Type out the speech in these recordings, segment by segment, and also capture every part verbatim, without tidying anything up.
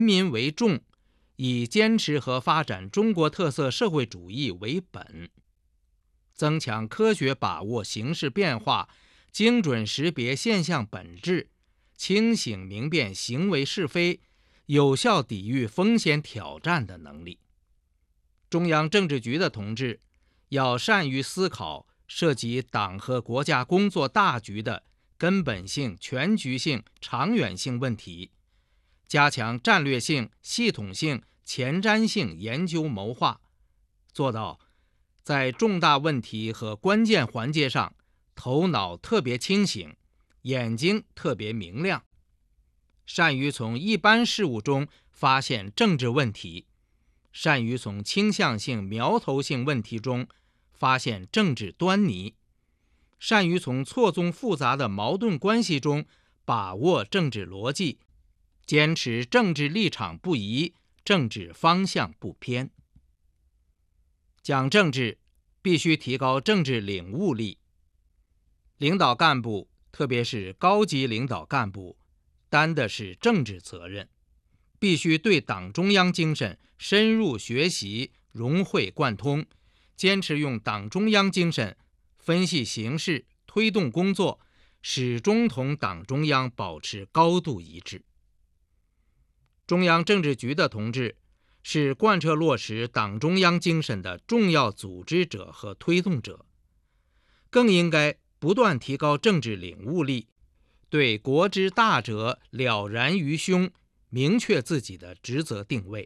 民为重，以坚持和发展中国特色社会主义为本，增强科学把握形势变化，精准识别现象本质，清醒明辨行为是非，有效抵御风险挑战的能力。中央政治局的同志要善于思考涉及党和国家工作大局的根本性、全局性、长远性问题，加强战略性、系统性、前瞻性研究谋划，做到在重大问题和关键环节上头脑特别清醒，眼睛特别明亮，善于从一般事物中发现政治问题，善于从倾向性、苗头性问题中发现政治端倪，善于从错综复杂的矛盾关系中把握政治逻辑，坚持政治立场不移，政治方向不偏。讲政治必须提高政治领悟力，领导干部，特别是高级领导干部，担的是政治责任，必须对党中央精神深入学习，融会贯通，坚持用党中央精神分析形势，推动工作，始终同党中央保持高度一致。中央政治局的同志是贯彻落实党中央精神的重要组织者和推动者，更应该不断提高政治领悟力，对国之大者了然于胸，明确自己的职责定位。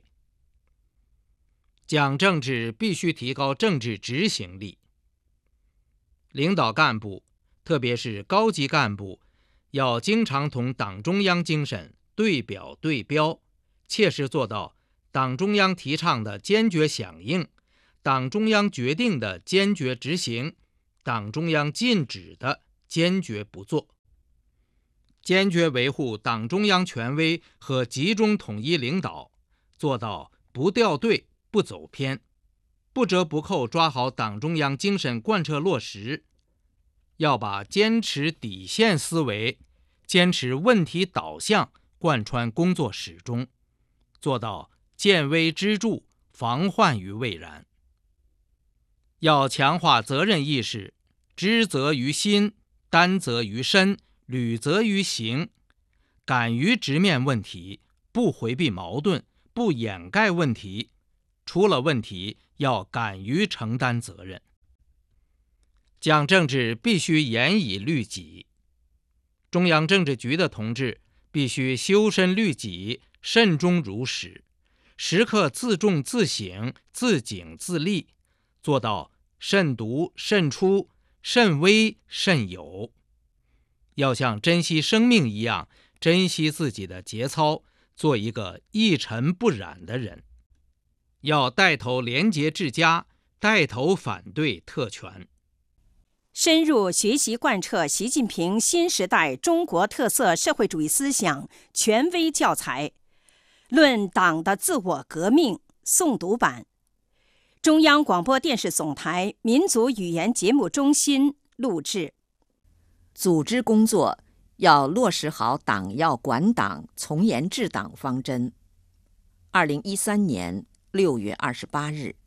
讲政治必须提高政治执行力，领导干部，特别是高级干部，要经常同党中央精神对表对标，切实做到党中央提倡的坚决响应，党中央决定的坚决执行，党中央禁止的坚决不做，坚决维护党中央权威和集中统一领导，做到不掉队、不走偏，不折不扣抓好党中央精神贯彻落实。要把坚持底线思维、坚持问题导向贯穿工作始终，做到见微知著，防患于未然。要强化责任意识，知责于心，担责于身，履责于行，敢于直面问题，不回避矛盾，不掩盖问题，出了问题要敢于承担责任。讲政治必须严以律己，中央政治局的同志必须修身律己，慎终如始，时刻自重自省，自警自立，做到慎独慎出，慎微慎有。要像珍惜生命一样珍惜自己的节操，做一个一尘不染的人。要带头廉洁治家，带头反对特权。 深入学习贯彻习近平新时代中国特色社会主义思想权威教材，论党的自我革命诵读版，中央广播电视总台民族语言节目中心录制。 组织工作要落实好党要管党、从严治党方针。二零一三年六月二十八日，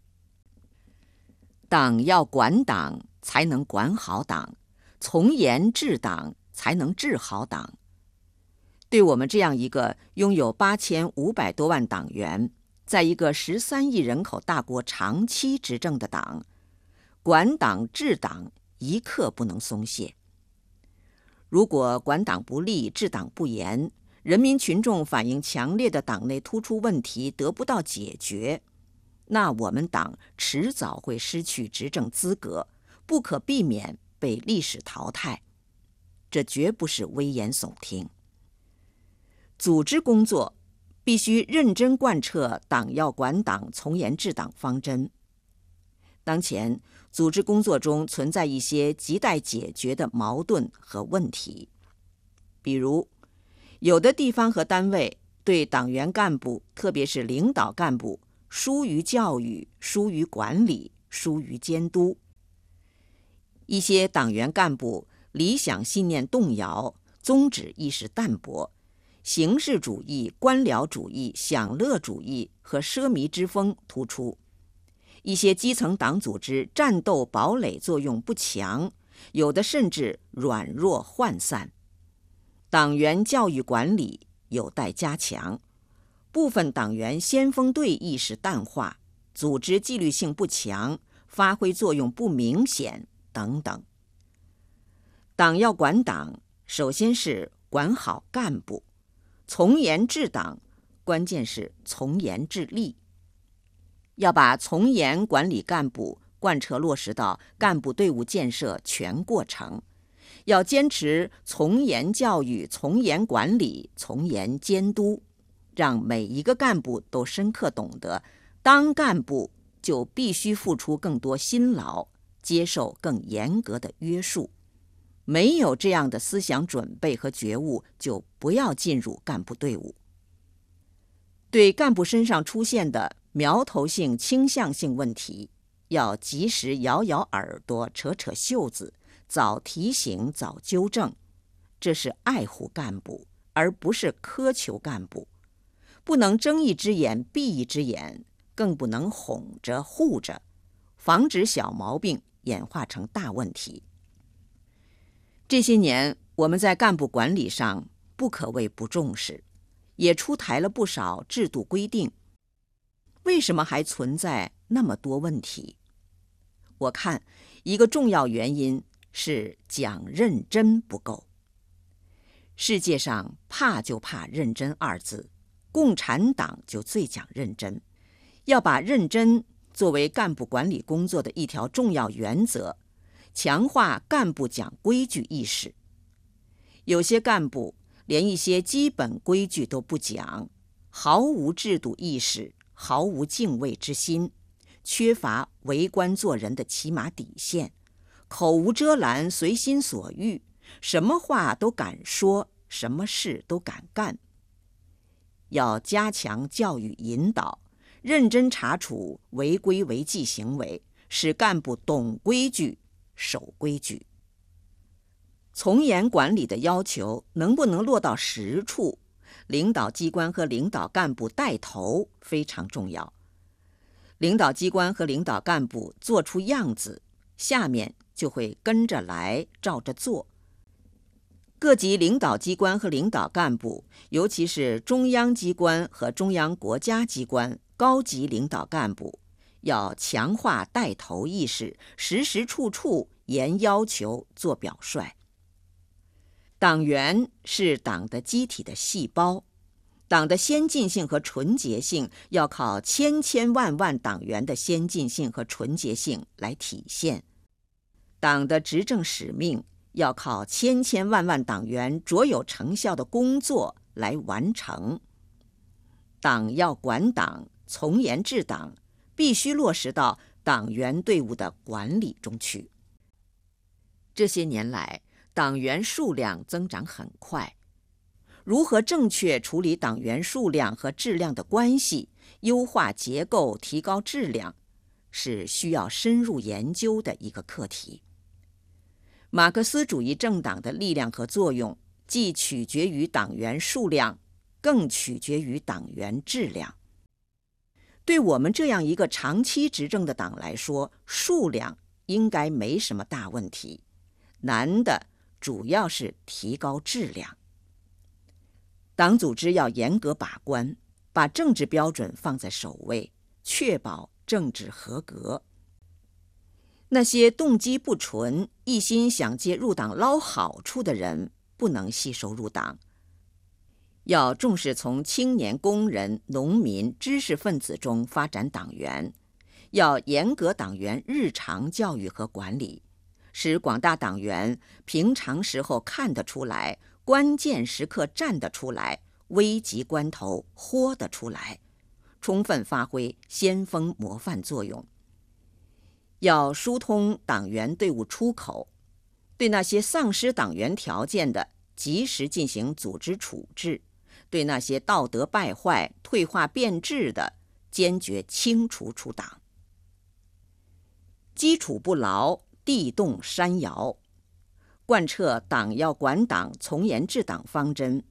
党要管党，才能管好党，从严治党，才能治好党。对我们这样一个拥有八千五百多万党员，在一个十三亿人口大国长期执政的党，管党治党一刻不能松懈。如果管党不力、治党不严，人民群众反映强烈的党内突出问题得不到解决，那我们党迟早会失去执政资格，不可避免被历史淘汰。这绝不是危言耸听。组织工作必须认真贯彻党要管党、从严治党方针。当前组织工作中存在一些亟待解决的矛盾和问题，比如有的地方和单位对党员干部，特别是领导干部，疏于教育、疏于管理、疏于监督。一些党员干部理想信念动摇，宗旨意识淡薄， 形式主义、官僚主义、享乐主义和奢靡之风突出。一些基层党组织战斗堡垒作用不强，有的甚至软弱涣散。党员教育管理有待加强，部分党员先锋队意识淡化，组织纪律性不强，发挥作用不明显等等。党要管党，首先是管好干部，从严治党，关键是从严治吏。要把从严管理干部贯彻落实到干部队伍建设全过程，要坚持从严教育、从严管理、从严监督，让每一个干部都深刻懂得，当干部就必须付出更多辛劳，接受更严格的约束。没有这样的思想准备和觉悟，就不要进入干部队伍。对干部身上出现的苗头性、倾向性问题，要及时摇摇耳朵、扯扯袖子，早提醒、早纠正。这是爱护干部，而不是苛求干部。不能睁一只眼闭一只眼，更不能哄着护着，防止小毛病演化成大问题。这些年，我们在干部管理上不可谓不重视，也出台了不少制度规定。为什么还存在那么多问题？我看一个重要原因是讲认真不够。世界上怕就怕认真二字，共产党就最讲认真。要把认真作为干部管理工作的一条重要原则，强化干部讲规矩意识。有些干部连一些基本规矩都不讲，毫无制度意识，毫无敬畏之心，缺乏为官做人的起码底线，口无遮拦，随心所欲，什么话都敢说，什么事都敢干。要加强教育引导，认真查处违规违纪行为，使干部懂规矩、守规矩。从严管理的要求能不能落到实处，领导机关和领导干部带头非常重要。领导机关和领导干部做出样子，下面就会跟着来，照着做。各级领导机关和领导干部，尤其是中央机关和中央国家机关高级领导干部，要强化带头意识，时时处处严要求，做表率。党员是党的机体的细胞，党的先进性和纯洁性要靠千千万万党员的先进性和纯洁性来体现。党的执政使命要靠千千万万党员卓有成效的工作来完成。党要管党，从严治党，必须落实到党员队伍的管理中去。这些年来，党员数量增长很快，如何正确处理党员数量和质量的关系，优化结构，提高质量，是需要深入研究的一个课题。马克思主义政党的力量和作用，既取决于党员数量，更取决于党员质量。对我们这样一个长期执政的党来说，数量应该没什么大问题，难的主要是提高质量。党组织要严格把关，把政治标准放在首位，确保政治合格。那些动机不纯、一心想借入党捞好处的人，不能吸收入党。要重视从青年工人、农民、知识分子中发展党员，要严格党员日常教育和管理，使广大党员平常时候看得出来，关键时刻站得出来，危急关头豁得出来，充分发挥先锋模范作用。要疏通党员队伍出口，对那些丧失党员条件的，及时进行组织处置；对那些道德败坏、退化变质的，坚决清除出党。基础不牢，地动山摇。贯彻党要管党、从严治党方针，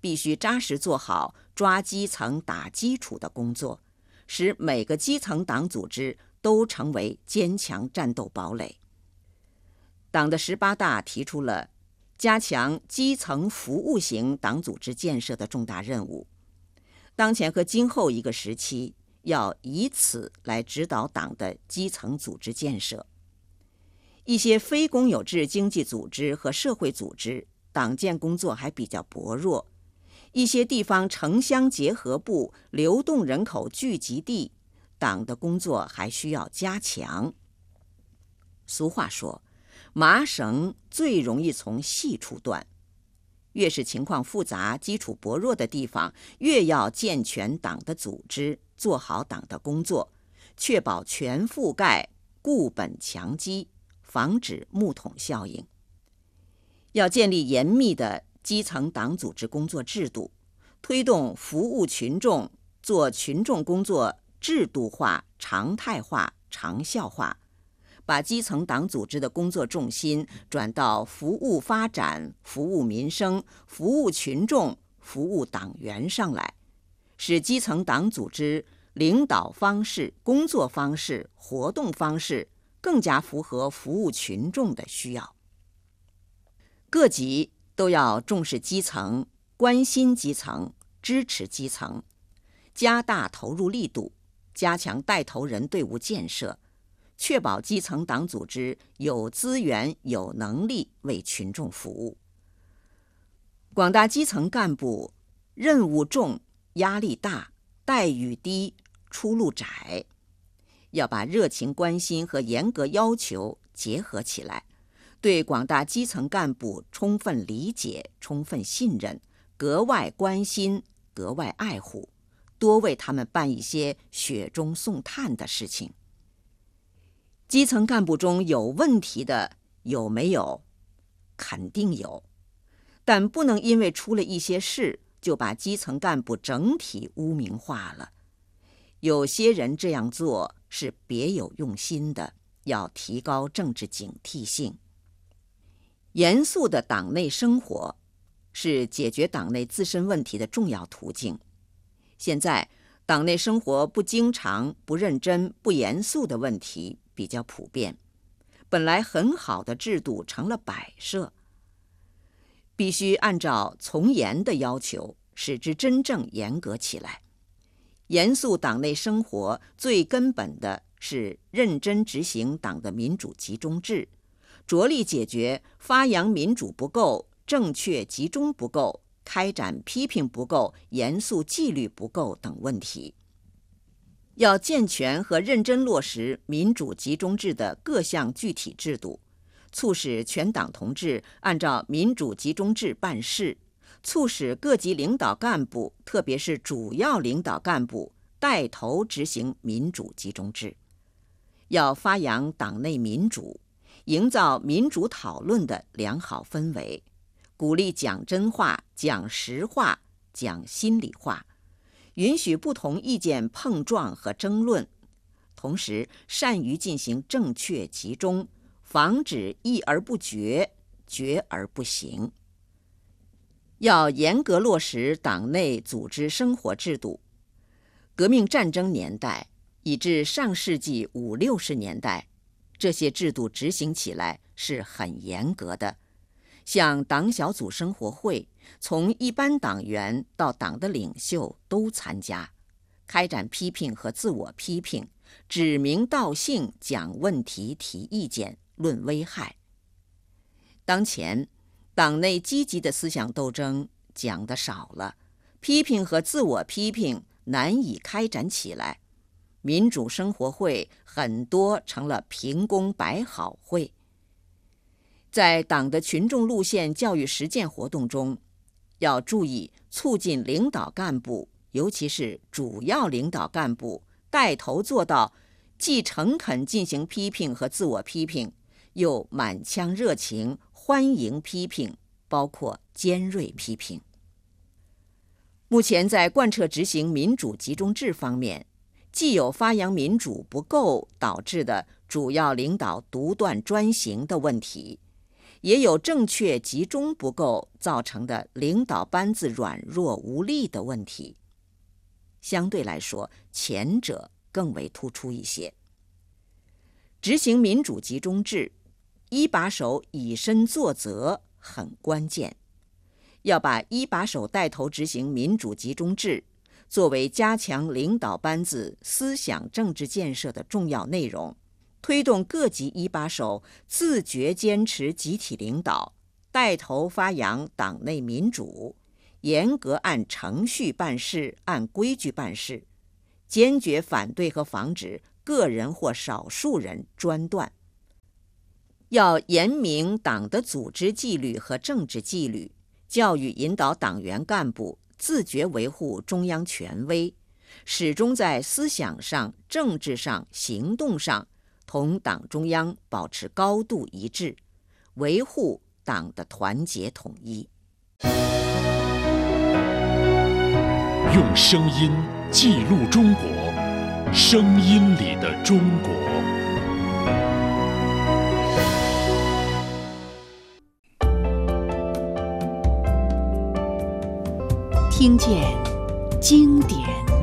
必须扎实做好抓基层打基础的工作，使每个基层党组织都成为坚强战斗堡垒。党的十八大提出了加强基层服务型党组织建设的重大任务，当前和今后一个时期要以此来指导党的基层组织建设。一些非公有制经济组织和社会组织党建工作还比较薄弱，一些地方城乡结合部、流动人口聚集地，党的工作还需要加强。俗话说，麻绳最容易从细处断，越是情况复杂、基础薄弱的地方，越要健全党的组织，做好党的工作，确保全覆盖，固本强基，防止木桶效应。要建立严密的基层党组织工作制度，推动服务群众，做群众工作制度化、常态化、长效化，把基层党组织的工作重心转到服务发展、服务民生、服务群众、服务党员上来，使基层党组织领导方式、工作方式、活动方式更加符合服务群众的需要。各级都要重视基层，关心基层，支持基层，加大投入力度，加强带头人队伍建设，确保基层党组织有资源、有能力为群众服务。广大基层干部任务重、压力大、待遇低、出路窄，要把热情关心和严格要求结合起来，对广大基层干部充分理解、充分信任，格外关心、格外爱护，多为他们办一些雪中送炭的事情。基层干部中有问题的有没有？肯定有，但不能因为出了一些事就把基层干部整体污名化了。有些人这样做是别有用心的，要提高政治警惕性。严肃的党内生活是解决党内自身问题的重要途径。现在党内生活不经常、不认真、不严肃的问题比较普遍，本来很好的制度成了摆设，必须按照从严的要求，使之真正严格起来。严肃党内生活最根本的是认真执行党的民主集中制，着力解决发扬民主不够、正确集中不够、开展批评不够、严肃纪律不够等问题。要健全和认真落实民主集中制的各项具体制度，促使全党同志按照民主集中制办事，促使各级领导干部，特别是主要领导干部带头执行民主集中制。要发扬党内民主，营造民主讨论的良好氛围，鼓励讲真话、讲实话、讲心里话，允许不同意见碰撞和争论，同时善于进行正确集中，防止议而不决、决而不行。要严格落实党内组织生活制度。革命战争年代以至上世纪五六十年代，这些制度执行起来是很严格的。像党小组生活会，从一般党员到党的领袖都参加，开展批评和自我批评，指名道姓讲问题、提意见、论危害。当前党内积极的思想斗争讲得少了，批评和自我批评难以开展起来，民主生活会很多成了评功摆好会。在党的群众路线教育实践活动中，要注意促进领导干部，尤其是主要领导干部带头做到既诚恳进行批评和自我批评，又满腔热情欢迎批评，包括尖锐批评。目前在贯彻执行民主集中制方面，既有发扬民主不够导致的主要领导独断专行的问题， 也有正确集中不够造成的领导班子软弱无力的问题。相对来说，前者更为突出一些。执行民主集中制，一把手以身作则很关键。要把一把手带头执行民主集中制作为加强领导班子思想政治建设的重要内容，推动各级一把手自觉坚持集体领导，带头发扬党内民主，严格按程序办事，按规矩办事，坚决反对和防止个人或少数人专断。要严明党的组织纪律和政治纪律，教育引导党员干部自觉维护中央权威，始终在思想上、政治上、行动上同党中央保持高度一致，维护党的团结统一。 用声音记录中国，声音里的中国。 听见经典。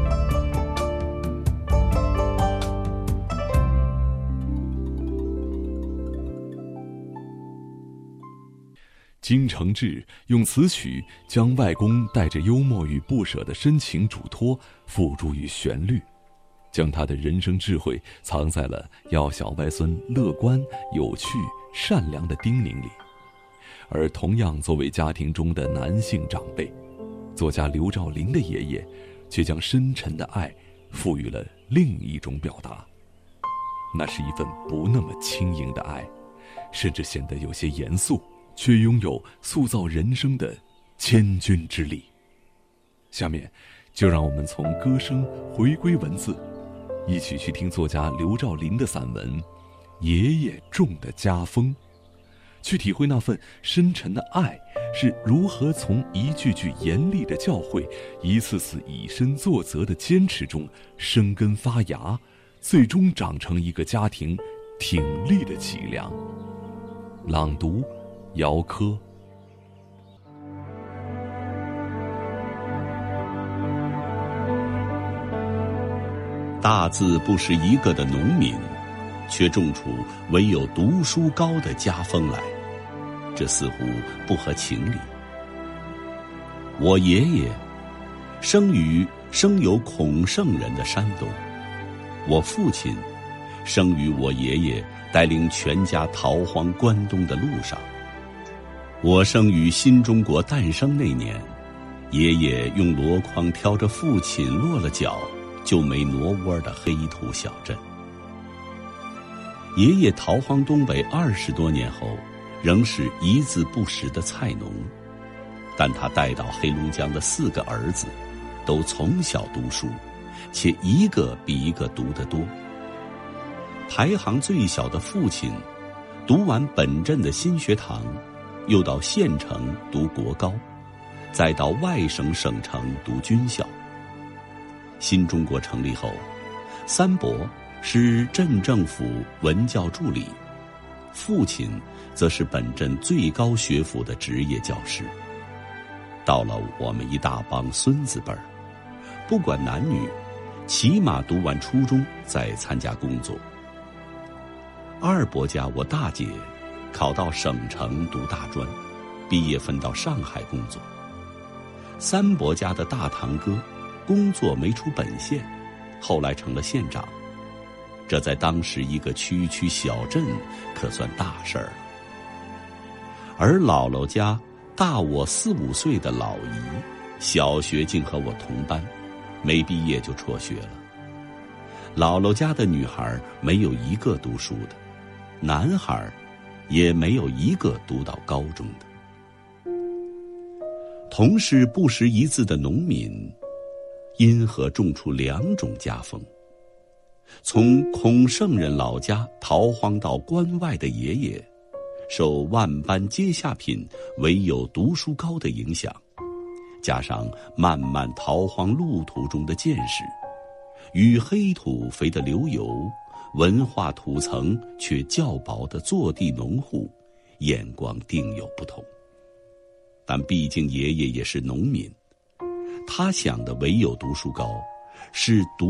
金承志用词曲将外公带着幽默与不舍的深情嘱托付诸于旋律，将他的人生智慧藏在了要小外孙乐观、有趣、善良的叮咛里。而同样作为家庭中的男性长辈，作家刘兆麟的爷爷却将深沉的爱赋予了另一种表达，那是一份不那么轻盈的爱，甚至显得有些严肃，却拥有塑造人生的千钧之力。下面就让我们从歌声回归文字，一起去听作家刘兆麟的散文《爷爷种的家风》，去体会那份深沉的爱是如何从一句句严厉的教诲，一次次以身作则的坚持中生根发芽，最终长成一个家庭挺立的脊梁。朗读姚科。 大字不识一个的农民，却种出唯有读书高的家风来，这似乎不合情理。我爷爷生于生有孔圣人的山东，我父亲生于我爷爷带领全家逃荒关东的路上。我生于新中国诞生那年，爷爷用箩筐挑着父亲落了脚就没挪窝的黑土小镇。爷爷逃荒东北二十多年后，仍是一字不识的菜农，但他带到黑龙江的四个儿子都从小读书，且一个比一个读得多。排行最小的父亲读完本镇的新学堂，又到县城读国高，再到外省省城读军校。新中国成立后，三伯是镇政府文教助理，父亲则是本镇最高学府的职业教师。到了我们一大帮孙子辈儿，不管男女，起码读完初中再参加工作。二伯家我大姐考到省城读大专，毕业分到上海工作。三伯家的大堂哥工作没出本县，后来成了县长，这在当时一个区区小镇可算大事儿了。而姥姥家大我四五岁的老姨，小学竟和我同班，没毕业就辍学了。姥姥家的女孩没有一个读书的，男孩也没有一个读到高中的。同是不识一字的农民，因何种出两种家风？从孔圣人老家逃荒到关外的爷爷，受万般阶下品唯有读书高的影响，加上漫漫逃荒路途中的见识，与黑土肥的流油，文化土层却较薄的坐地农户， 眼光定有不同。但毕竟爷爷也是农民，他想的唯有读书高，是读